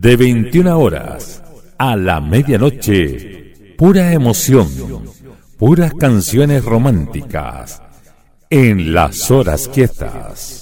de 21 horas a la medianoche, pura emoción, puras canciones románticas en las horas quietas.